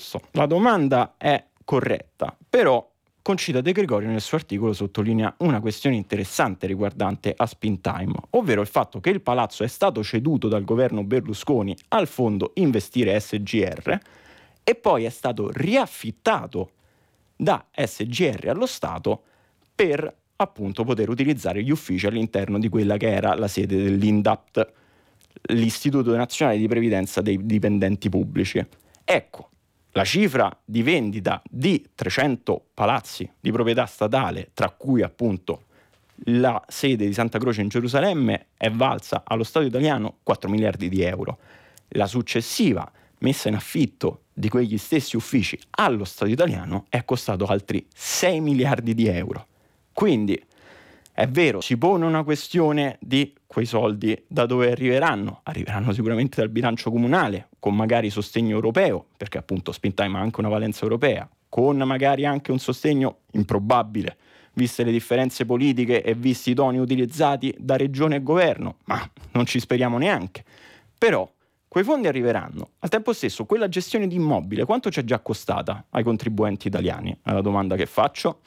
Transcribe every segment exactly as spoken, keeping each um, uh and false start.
discorso, la domanda è corretta, però Concita De Gregorio nel suo articolo sottolinea una questione interessante riguardante a Spintime, ovvero il fatto che il palazzo è stato ceduto dal governo Berlusconi al fondo Investire S G R e poi è stato riaffittato da S G R allo Stato per appunto poter utilizzare gli uffici all'interno di quella che era la sede dell'I N D A P T, l'Istituto Nazionale di Previdenza dei Dipendenti Pubblici. Ecco, la cifra di vendita di trecento palazzi di proprietà statale, tra cui appunto la sede di Santa Croce in Gerusalemme, è valsa allo Stato italiano quattro miliardi di euro. La successiva messa in affitto di quegli stessi uffici allo Stato italiano è costato altri sei miliardi di euro. Quindi è vero, si pone una questione di quei soldi da dove arriveranno. Arriveranno sicuramente dal bilancio comunale, con magari sostegno europeo, perché appunto Spintime ha anche una valenza europea, con magari anche un sostegno improbabile, viste le differenze politiche e visti i toni utilizzati da regione e governo, ma non ci speriamo neanche. Però quei fondi arriveranno. Al tempo stesso, quella gestione di immobile, quanto ci è già costata ai contribuenti italiani? È la domanda che faccio.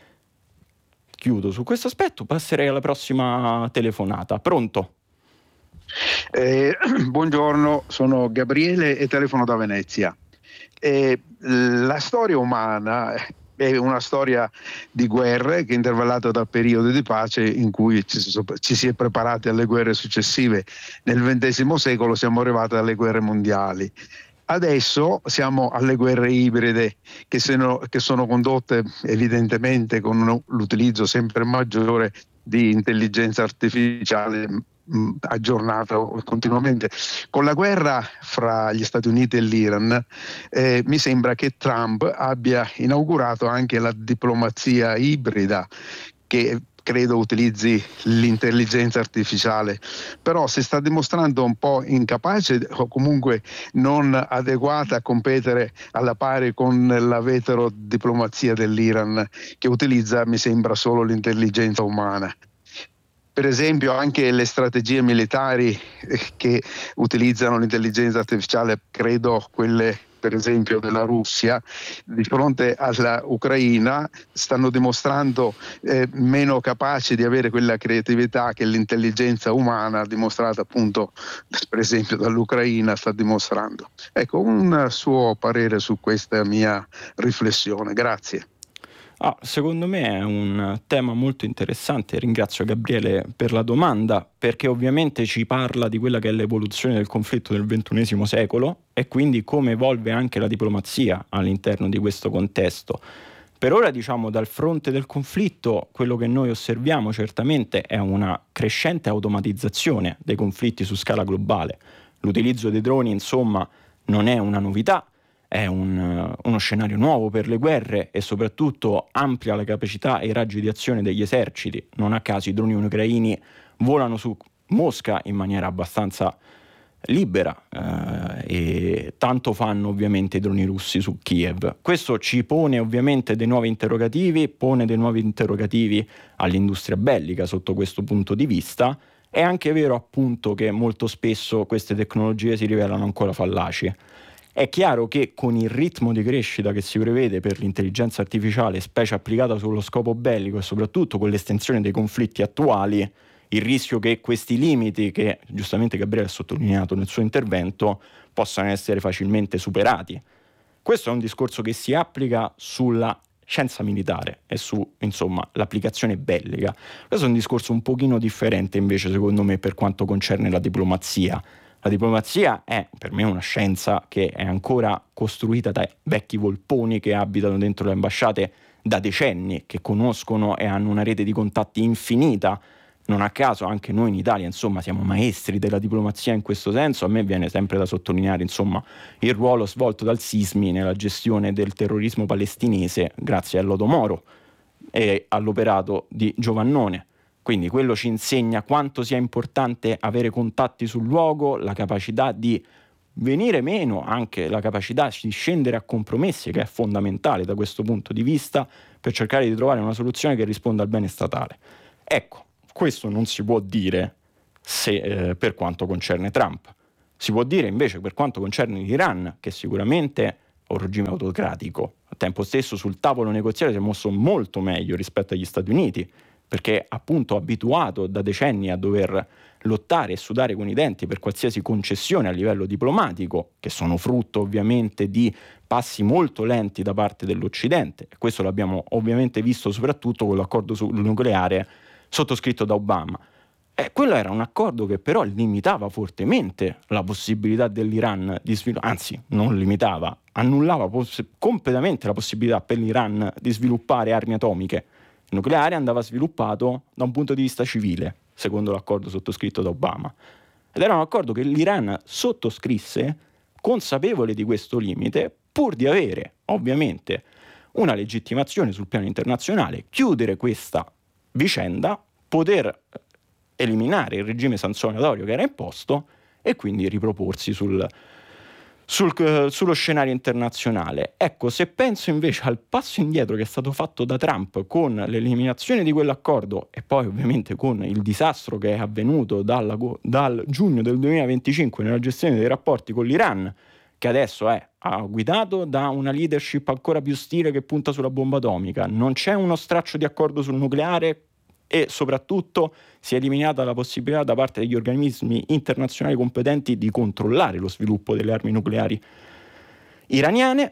Chiudo su questo aspetto, passerei alla prossima telefonata. Pronto? Eh, buongiorno, sono Gabriele e telefono da Venezia. Eh, la storia umana è una storia di guerre che è intervallata da periodi di pace in cui ci, ci si è preparati alle guerre successive. Nel ventesimo secolo siamo arrivati alle guerre mondiali. Adesso siamo alle guerre ibride che sono, che sono condotte evidentemente con un, l'utilizzo sempre maggiore di intelligenza artificiale mh, aggiornata continuamente. Con la guerra fra gli Stati Uniti e l'Iran eh, mi sembra che Trump abbia inaugurato anche la diplomazia ibrida, che credo utilizzi l'intelligenza artificiale, però si sta dimostrando un po' incapace o comunque non adeguata a competere alla pari con la veterodiplomazia dell'Iran, che utilizza, mi sembra, solo l'intelligenza umana. Per esempio anche le strategie militari che utilizzano l'intelligenza artificiale, credo quelle per esempio della Russia, di fronte all'Ucraina stanno dimostrando eh, meno capaci di avere quella creatività che l'intelligenza umana dimostrata appunto per esempio dall'Ucraina sta dimostrando. Ecco, un suo parere su questa mia riflessione. Grazie. Ah, secondo me è un tema molto interessante, ringrazio Gabriele per la domanda, perché ovviamente ci parla di quella che è l'evoluzione del conflitto del ventunesimo secolo e quindi come evolve anche la diplomazia all'interno di questo contesto. Per ora, diciamo, dal fronte del conflitto, quello che noi osserviamo certamente è una crescente automatizzazione dei conflitti su scala globale. L'utilizzo dei droni, insomma, non è una novità, è un, uno scenario nuovo per le guerre e soprattutto amplia la capacità e i raggi di azione degli eserciti. Non a caso i droni ucraini volano su Mosca in maniera abbastanza libera eh, e tanto fanno ovviamente i droni russi su Kiev. Questo ci pone ovviamente dei nuovi interrogativi, pone dei nuovi interrogativi all'industria bellica sotto questo punto di vista. È anche vero appunto che molto spesso queste tecnologie si rivelano ancora fallaci. È chiaro che con il ritmo di crescita che si prevede per l'intelligenza artificiale, specie applicata sullo scopo bellico e soprattutto con l'estensione dei conflitti attuali, il rischio che questi limiti, che giustamente Gabriele ha sottolineato nel suo intervento, possano essere facilmente superati. Questo è un discorso che si applica sulla scienza militare e su, insomma, l'applicazione bellica. Questo è un discorso un pochino differente invece, secondo me, per quanto concerne la diplomazia. La diplomazia è per me una scienza che è ancora costruita dai vecchi volponi che abitano dentro le ambasciate da decenni, che conoscono e hanno una rete di contatti infinita. Non a caso anche noi in Italia, insomma, siamo maestri della diplomazia in questo senso. A me viene sempre da sottolineare, insomma, il ruolo svolto dal Sismi nella gestione del terrorismo palestinese grazie a Lodo Moro e all'operato di Giovannone. Quindi quello ci insegna quanto sia importante avere contatti sul luogo, la capacità di venire meno, anche la capacità di scendere a compromessi, che è fondamentale da questo punto di vista, per cercare di trovare una soluzione che risponda al bene statale. Ecco, questo non si può dire se, eh, per quanto concerne Trump. Si può dire invece per quanto concerne l'Iran, che sicuramente un regime autocratico. Al tempo stesso sul tavolo negoziale si è mosso molto meglio rispetto agli Stati Uniti, perché appunto abituato da decenni a dover lottare e sudare con i denti per qualsiasi concessione a livello diplomatico, che sono frutto ovviamente di passi molto lenti da parte dell'Occidente, e questo l'abbiamo ovviamente visto soprattutto con l'accordo sul nucleare sottoscritto da Obama. Eh, quello era un accordo che però limitava fortemente la possibilità dell'Iran di sviluppare, anzi non limitava, annullava poss- completamente la possibilità per l'Iran di sviluppare armi atomiche. Il nucleare andava sviluppato da un punto di vista civile, secondo l'accordo sottoscritto da Obama. Ed era un accordo che l'Iran sottoscrisse consapevole di questo limite, pur di avere ovviamente una legittimazione sul piano internazionale, chiudere questa vicenda, poter eliminare il regime sanzionatorio che era imposto e quindi riproporsi sul, sul, uh, sullo scenario internazionale. Ecco, se penso invece al passo indietro che è stato fatto da Trump con l'eliminazione di quell'accordo e poi ovviamente con il disastro che è avvenuto dalla, dal giugno del duemilaventicinque nella gestione dei rapporti con l'Iran, che adesso è guidato da una leadership ancora più ostile che punta sulla bomba atomica, non c'è uno straccio di accordo sul nucleare e soprattutto si è eliminata la possibilità da parte degli organismi internazionali competenti di controllare lo sviluppo delle armi nucleari iraniane.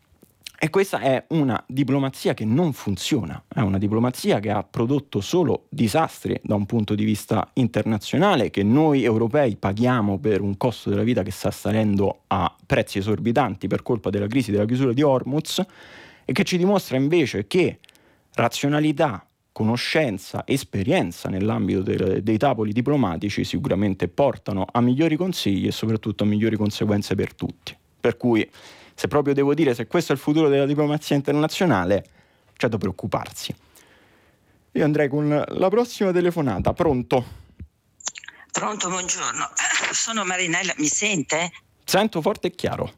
E questa è una diplomazia che non funziona, è una diplomazia che ha prodotto solo disastri da un punto di vista internazionale, che noi europei paghiamo per un costo della vita che sta salendo a prezzi esorbitanti per colpa della crisi della chiusura di Hormuz, e che ci dimostra invece che razionalità, conoscenza, esperienza nell'ambito dei, dei tavoli diplomatici sicuramente portano a migliori consigli e soprattutto a migliori conseguenze per tutti. Per cui, se proprio devo dire se questo è il futuro della diplomazia internazionale, c'è da preoccuparsi. Io andrei con la prossima telefonata. Pronto? Pronto, buongiorno. Sono Marinella, mi sente? Sento forte e chiaro.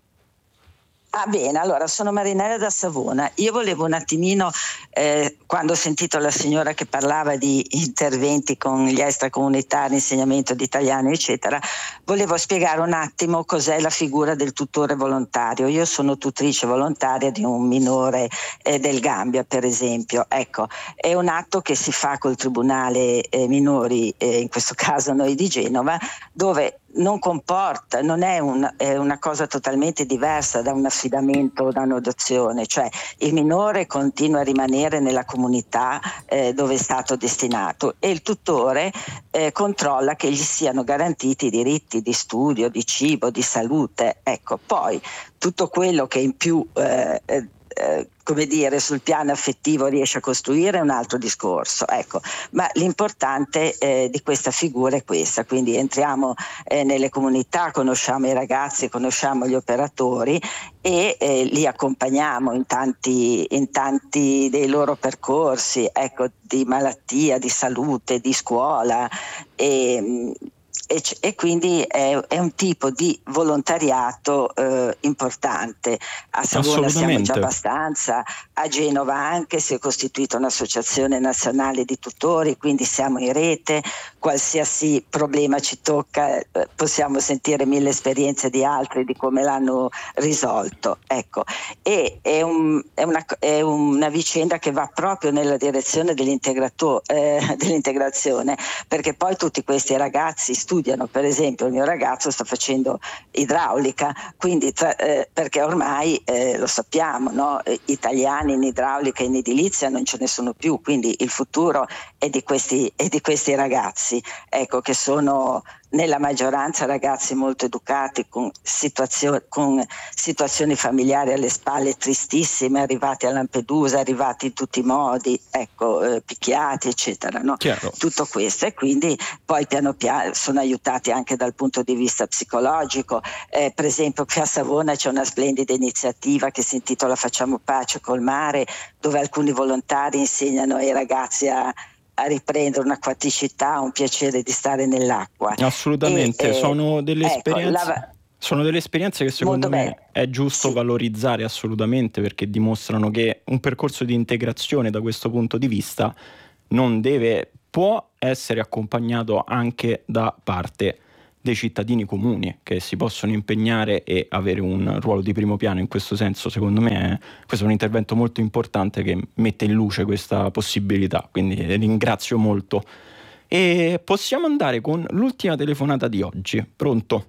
Ah bene, allora sono Marinella da Savona. Io volevo un attimino, eh, quando ho sentito la signora che parlava di interventi con gli extracomunitari, insegnamento di italiano eccetera, volevo spiegare un attimo cos'è la figura del tutore volontario. Io sono tutrice volontaria di un minore eh, del Gambia, per esempio. Ecco, è un atto che si fa col Tribunale eh, Minori, eh, in questo caso noi di Genova, dove non comporta, non è, un, è una cosa totalmente diversa da un affidamento o da un'adozione, cioè il minore continua a rimanere nella comunità eh, dove è stato destinato e il tutore eh, controlla che gli siano garantiti i diritti di studio, di cibo, di salute. Ecco, poi tutto quello che in più eh, eh, eh, come dire, sul piano affettivo riesce a costruire è un altro discorso, ecco, ma l'importante eh, di questa figura è questa, quindi entriamo eh, nelle comunità, conosciamo i ragazzi, conosciamo gli operatori e eh, li accompagniamo in tanti, in tanti dei loro percorsi, ecco, di malattia, di salute, di scuola e E, e quindi è, è un tipo di volontariato eh, importante. A Savona siamo già abbastanza, a Genova anche si è costituita un'associazione nazionale di tutori, quindi siamo in rete, qualsiasi problema ci tocca eh, possiamo sentire mille esperienze di altri di come l'hanno risolto. Ecco. E è, un, è, una, è una vicenda che va proprio nella direzione eh, dell'integrazione, perché poi tutti questi ragazzi studiano. Per esempio il mio ragazzo sta facendo idraulica, quindi tra, eh, perché ormai eh, lo sappiamo, no? Italiani in idraulica e in edilizia non ce ne sono più, quindi il futuro è di questi, è di questi ragazzi, ecco, che sono nella maggioranza ragazzi molto educati, con, situazio- con situazioni familiari alle spalle tristissime, arrivati a Lampedusa, arrivati in tutti i modi, ecco, eh, picchiati eccetera, no? Tutto questo, e quindi poi piano piano sono aiutati anche dal punto di vista psicologico. Eh, per esempio qui a Savona c'è una splendida iniziativa che si intitola Facciamo pace col mare, dove alcuni volontari insegnano ai ragazzi a a riprendere un'acquaticità, un piacere di stare nell'acqua. Assolutamente, e, sono delle ecco, esperienze la... sono delle esperienze che secondo Molto me bene. è giusto Sì. valorizzare assolutamente, perché dimostrano che un percorso di integrazione da questo punto di vista non deve, può essere accompagnato anche da parte dei cittadini comuni che si possono impegnare e avere un ruolo di primo piano. In questo senso, secondo me, è, questo è un intervento molto importante che mette in luce questa possibilità, quindi ringrazio molto. E possiamo andare con l'ultima telefonata di oggi. Pronto?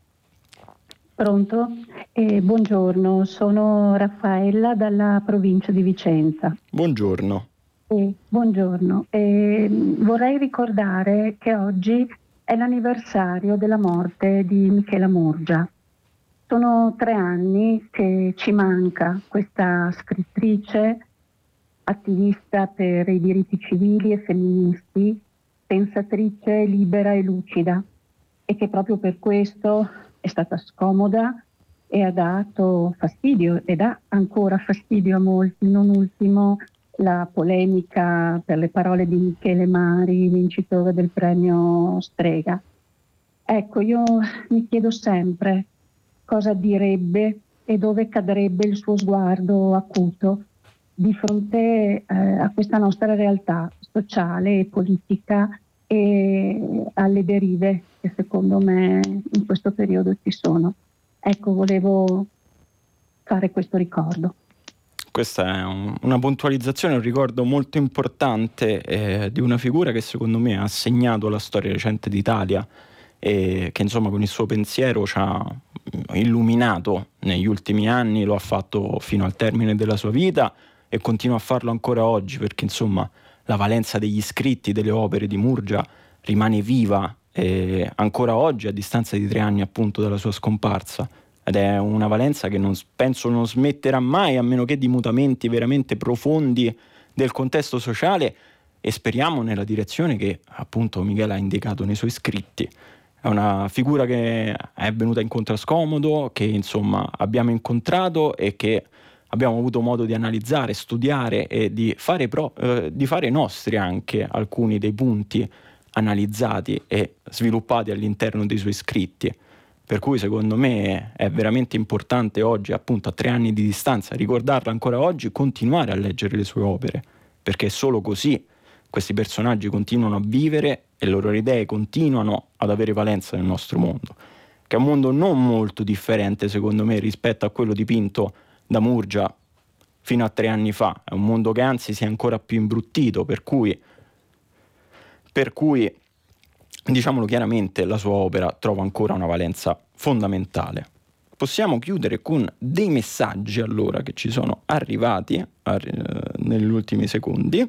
Pronto? Eh, buongiorno, sono Raffaella dalla provincia di Vicenza. Buongiorno. Eh, buongiorno. Eh, vorrei ricordare che oggi è l'anniversario della morte di Michela Murgia. Sono tre anni che ci manca questa scrittrice, attivista per i diritti civili e femministi, pensatrice libera e lucida, e che proprio per questo è stata scomoda e ha dato fastidio e dà ancora fastidio a molti, non ultimo la polemica per le parole di Michele Mari, vincitore del premio Strega. Ecco, io mi chiedo sempre cosa direbbe e dove cadrebbe il suo sguardo acuto di fronte eh, a questa nostra realtà sociale e politica e alle derive che secondo me in questo periodo ci sono. Ecco, volevo fare questo ricordo. Questa è un, una puntualizzazione, un ricordo molto importante eh, di una figura che secondo me ha segnato la storia recente d'Italia e che insomma con il suo pensiero ci ha illuminato negli ultimi anni, lo ha fatto fino al termine della sua vita e continua a farlo ancora oggi, perché insomma la valenza degli scritti delle opere di Murgia rimane viva eh, ancora oggi, a distanza di tre anni appunto dalla sua scomparsa. Ed è una valenza che non, penso non smetterà mai, a meno che di mutamenti veramente profondi del contesto sociale, e speriamo nella direzione che appunto Michela ha indicato nei suoi scritti. È una figura che è venuta incontro a scomodo, che insomma abbiamo incontrato e che abbiamo avuto modo di analizzare, studiare e di fare, pro, eh, di fare nostri anche alcuni dei punti analizzati e sviluppati all'interno dei suoi scritti. Per cui secondo me è veramente importante oggi, appunto a tre anni di distanza, ricordarla ancora oggi, continuare a leggere le sue opere, perché solo così questi personaggi continuano a vivere e le loro idee continuano ad avere valenza nel nostro mondo, che è un mondo non molto differente secondo me rispetto a quello dipinto da Murgia fino a tre anni fa. È un mondo che anzi si è ancora più imbruttito, per cui, per cui diciamolo chiaramente, la sua opera trova ancora una valenza fondamentale. Possiamo chiudere con dei messaggi allora che ci sono arrivati arri- negli ultimi secondi.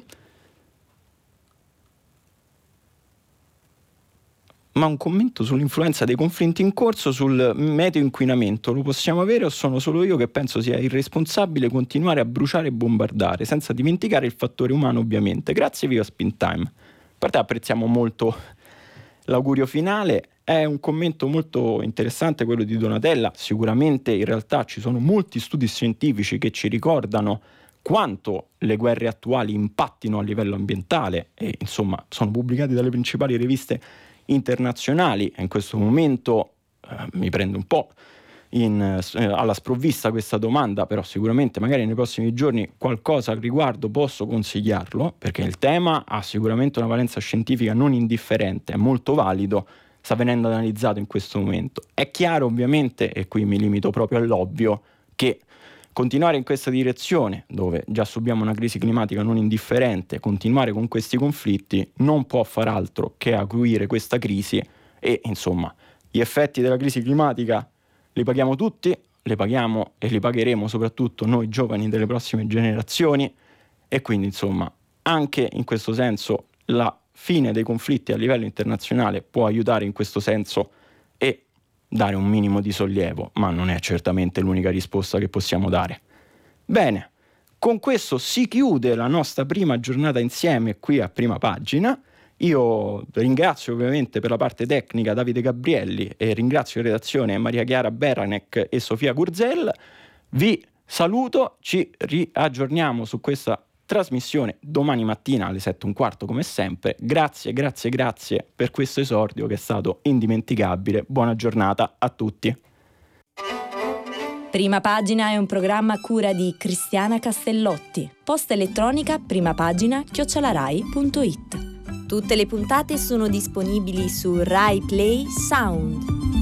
Ma un commento sull'influenza dei conflitti in corso sul meteo inquinamento lo possiamo avere o sono solo io che penso sia irresponsabile continuare a bruciare e bombardare, senza dimenticare il fattore umano ovviamente. Grazie Viva Spintime. A parte apprezziamo molto l'augurio finale, è un commento molto interessante quello di Donatella. Sicuramente in realtà ci sono molti studi scientifici che ci ricordano quanto le guerre attuali impattino a livello ambientale e insomma sono pubblicati dalle principali riviste internazionali. E in questo momento eh, mi prende un po' in, eh, alla sprovvista questa domanda, però sicuramente magari nei prossimi giorni qualcosa al riguardo posso consigliarlo, perché il tema ha sicuramente una valenza scientifica non indifferente, è molto valido, sta venendo analizzato in questo momento. È chiaro ovviamente, e qui mi limito proprio all'ovvio, che continuare in questa direzione, dove già subiamo una crisi climatica non indifferente, continuare con questi conflitti non può far altro che acuire questa crisi e insomma gli effetti della crisi climatica li paghiamo tutti, li paghiamo e li pagheremo soprattutto noi giovani delle prossime generazioni, e quindi insomma anche in questo senso la fine dei conflitti a livello internazionale può aiutare in questo senso e dare un minimo di sollievo, ma non è certamente l'unica risposta che possiamo dare. Bene, con questo si chiude la nostra prima giornata insieme qui a Prima Pagina. Io ringrazio ovviamente per la parte tecnica Davide Gabrielli e ringrazio in redazione Maria Chiara Beranec e Sofia Gurzel. Vi saluto, ci riaggiorniamo su questa trasmissione domani mattina alle sette e un quarto come sempre. Grazie, grazie, grazie per questo esordio che è stato indimenticabile. Buona giornata a tutti. Prima Pagina è un programma a cura di Cristiana Castellotti. Posta elettronica primapagina chiocciola rai punto it. Tutte le puntate sono disponibili su Rai Play Sound.